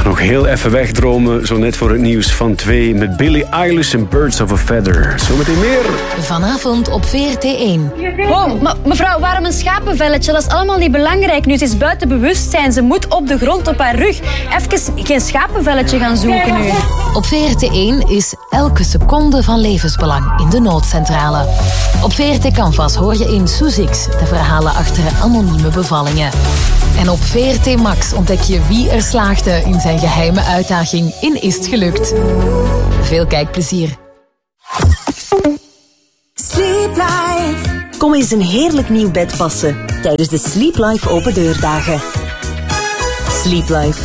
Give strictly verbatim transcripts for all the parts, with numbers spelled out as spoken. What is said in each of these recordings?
Nog heel even wegdromen, zo net voor het nieuws van twee... met Billie Eilish en Birds of a Feather. Zometeen meer. Vanavond op V R T één. Oh, me- mevrouw, waarom een schapenvelletje? Dat is allemaal niet belangrijk nu. Ze is buiten bewustzijn. Ze moet op de grond op haar rug. Even geen schapenvelletje gaan zoeken nu. Op V R T één is elke seconde van levensbelang in de noodcentrale. Op V R T Canvas hoor je in Soezix de verhalen achter anonieme bevallingen. En op V R T Max ontdek je wie er slaagde in zijn geheime uitdaging in Is het gelukt. Veel kijkplezier. Sleep Life. Kom eens een heerlijk nieuw bed passen tijdens de Sleep Life open deurdagen. Sleep Life.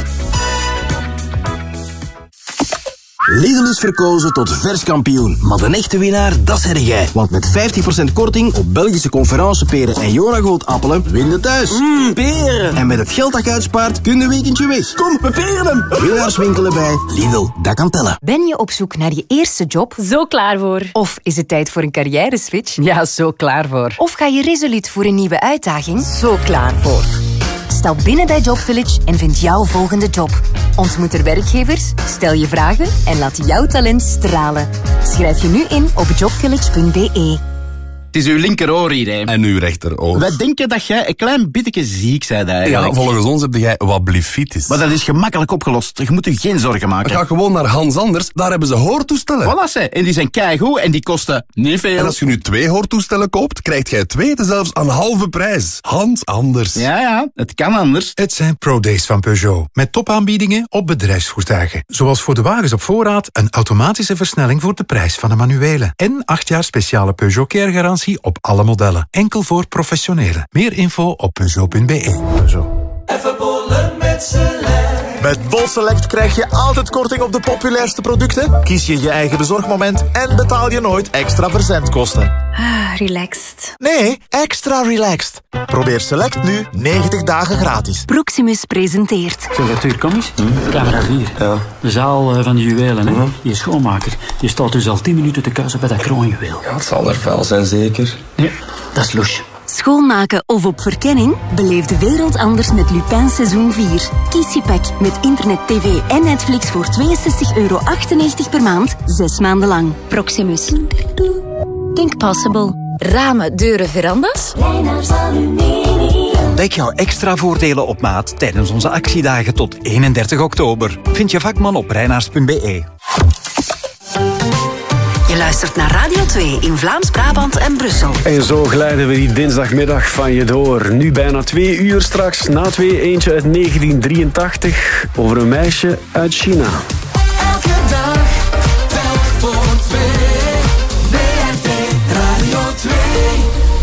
Lidl is verkozen tot verskampioen. Maar de echte winnaar, dat zeg jij. Want met vijftig procent korting op Belgische conferenceperen en Jonagold appelen, win je thuis. Mmm, peren. En met het geld dat je uitspaart, kun je een weekendje weg. Kom, we peren hem. Winnaars winkelen bij Lidl, dat kan tellen. Ben je op zoek naar je eerste job? Zo klaar voor. Of is het tijd voor een carrière-switch? Ja, zo klaar voor. Of ga je resoluut voor een nieuwe uitdaging? Zo klaar voor. Stap binnen bij Job Village en vind jouw volgende job. Ontmoet er werkgevers, stel je vragen en laat jouw talent stralen. Schrijf je nu in op jobvillage punt b e. Het is uw linkeroor hier, hè. En uw rechteroor. Wij denken dat jij een klein beetje ziek bent eigenlijk. Ja, volgens ons heb jij wat blifitis. Maar dat is gemakkelijk opgelost. Je moet je geen zorgen maken. Ga gewoon naar Hans Anders, daar hebben ze hoortoestellen. Voilà, ze. En die zijn keigoed en die kosten niet veel. En als je nu twee hoortoestellen koopt, krijgt jij twee zelfs aan halve prijs. Hans Anders. Ja, ja, het kan anders. Het zijn Pro-Days van Peugeot. Met topaanbiedingen op bedrijfsvoertuigen. Zoals voor de wagens op voorraad een automatische versnelling voor de prijs van een manuele. En acht jaar speciale Peugeot Care garantie op alle modellen. Enkel voor professionelen. Meer info op peugeot punt b e. Peugeot. Even bollen met Select. Met Bol Select krijg je altijd korting op de populairste producten. Kies je je eigen bezorgmoment en betaal je nooit extra verzendkosten. Ah, relaxed. Nee, extra relaxed. Probeer Select nu negentig dagen gratis. Proximus presenteert. Zeg, kom eens. Hm? Camera vier. Ja. De zaal uh, van de juwelen, hè. Mm-hmm. Je schoonmaker. Je staat dus al tien minuten te kuisen bij dat kroonjuweel. Ja, het zal er vuil zijn, zeker. Nee, dat is louche. Schoonmaken of op verkenning? Beleef de wereld anders met Lupin seizoen vier. Kies je pack met internet, tv en Netflix voor tweeënzestig euro achtennegentig per maand, zes maanden lang. Proximus. Think possible. Ramen, deuren, verandas? Leijners Aluminium. Ontdek jouw extra voordelen op maat tijdens onze actiedagen tot eenendertig oktober. Vind je vakman op reinaars punt b e. Je luistert naar Radio twee in Vlaams-Brabant en Brussel. En zo glijden we die dinsdagmiddag van je door. Nu bijna twee uur straks. Na twee eentje uit negentien drieëntachtig over een meisje uit China. Elke dag, telk voor twee. V R T Radio twee.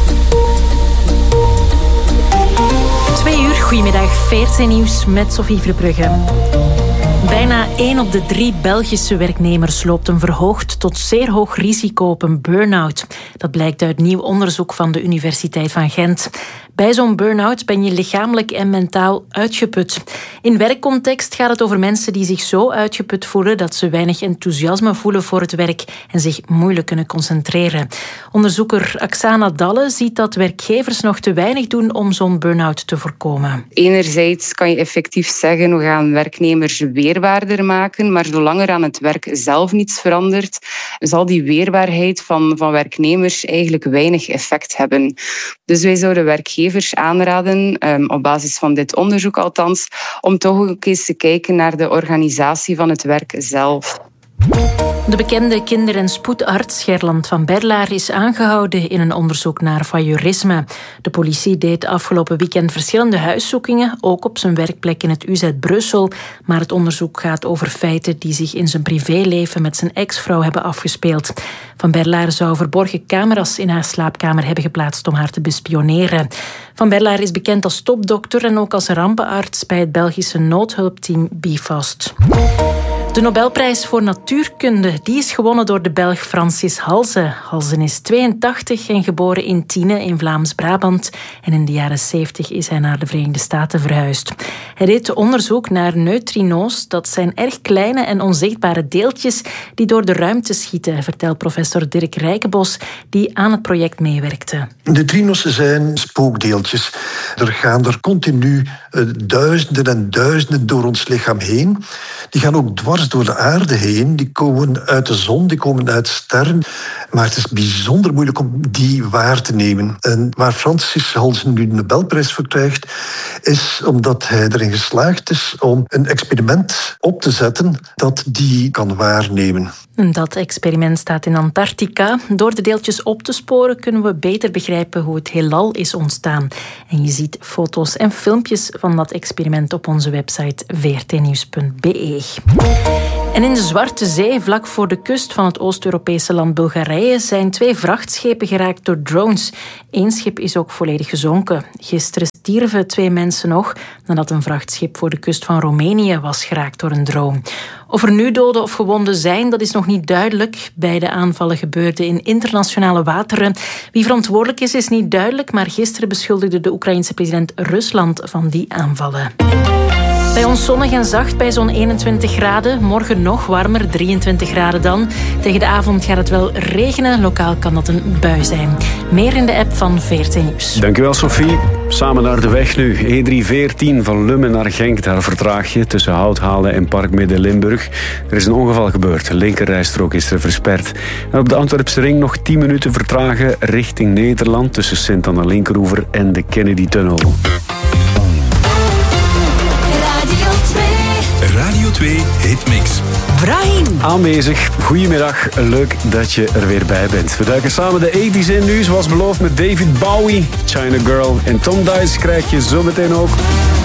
Twee uur, goedemiddag. V R T Nieuws met Sophie Verbrugge. Bijna één op de drie Belgische werknemers loopt een verhoogd tot zeer hoog risico op een burn-out. Dat blijkt uit nieuw onderzoek van de Universiteit van Gent. Bij zo'n burn-out ben je lichamelijk en mentaal uitgeput. In werkcontext gaat het over mensen die zich zo uitgeput voelen dat ze weinig enthousiasme voelen voor het werk en zich moeilijk kunnen concentreren. Onderzoeker Aksana Dalle ziet dat werkgevers nog te weinig doen om zo'n burn-out te voorkomen. Enerzijds kan je effectief zeggen, we gaan werknemers weerbaarder maken, maar zolang er aan het werk zelf niets verandert, zal die weerbaarheid van, van werknemers eigenlijk weinig effect hebben. Dus wij zouden werkgevers aanraden, um, op basis van dit onderzoek althans, om toch ook eens te kijken naar de organisatie van het werk zelf. De bekende kinder- en spoedarts Gerland van Berlaar is aangehouden in een onderzoek naar voyeurisme. De politie deed afgelopen weekend verschillende huiszoekingen, ook op zijn werkplek in het U Z Brussel. Maar het onderzoek gaat over feiten die zich in zijn privéleven met zijn ex-vrouw hebben afgespeeld. Van Berlaar zou verborgen camera's in haar slaapkamer hebben geplaatst om haar te bespioneren. Van Berlaar is bekend als topdokter en ook als rampenarts bij het Belgische noodhulpteam Bifast. De Nobelprijs voor Natuurkunde die is gewonnen door de Belg Francis Halze. Halze is tweeëntachtig en geboren in Tiene in Vlaams-Brabant. En in de jaren zeventig is hij naar de Verenigde Staten verhuisd. Hij deed onderzoek naar neutrino's. Dat zijn erg kleine en onzichtbare deeltjes die door de ruimte schieten, vertelt professor Dirk Rijkenbos, die aan het project meewerkte. Neutrino's zijn spookdeeltjes. Er gaan er continu uh, duizenden en duizenden door ons lichaam heen. Die gaan ook dwars door de aarde heen. Die komen uit de zon, die komen uit sterren. Maar het is bijzonder moeilijk om die waar te nemen. En waar Francis Halze nu de Nobelprijs voor krijgt, is omdat hij erin geslaagd is om een experiment op te zetten dat die kan waarnemen. Dat experiment staat in Antarctica. Door de deeltjes op te sporen kunnen we beter begrijpen hoe het heelal is ontstaan. En je ziet foto's en filmpjes van dat experiment op onze website v r t nieuws punt b e. En in de Zwarte Zee, vlak voor de kust van het Oost-Europese land Bulgarije, zijn twee vrachtschepen geraakt door drones. Eén schip is ook volledig gezonken. Gisteren stierven twee mensen nog nadat een vrachtschip voor de kust van Roemenië was geraakt door een drone. Of er nu doden of gewonden zijn, dat is nog niet duidelijk. Beide aanvallen gebeurden in internationale wateren. Wie verantwoordelijk is, is niet duidelijk, maar gisteren beschuldigde de Oekraïense president Rusland van die aanvallen. Bij ons zonnig en zacht bij zo'n eenentwintig graden. Morgen nog warmer, drieëntwintig graden dan. Tegen de avond gaat het wel regenen. Lokaal kan dat een bui zijn. Meer in de app van V R T Nieuws. Dankjewel, Sophie. Samen naar de weg nu. E drie veertien van Lummen naar Genk. Daar vertraag je tussen Houthalen en Park Midden-Limburg. Er is een ongeval gebeurd. De linkerrijstrook is er versperd. En op de Antwerpse ring nog tien minuten vertragen richting Nederland tussen Sint-Anna-Linkeroever en de Kennedy-tunnel. Radio twee Hitmix. Brahim. Aanwezig. Goedemiddag. Leuk dat je er weer bij bent. We duiken samen de tachtigs in nu, zoals beloofd met David Bowie, China Girl en Tom Dice krijg je zo meteen ook.